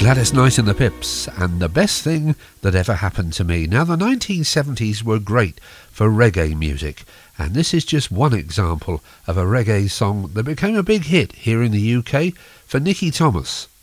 Gladys Knight and the Pips, and The Best Thing That Ever Happened to Me. Now, the 1970s were great for reggae music, and this is just one example of a reggae song that became a big hit here in the UK for Nicky Thomas.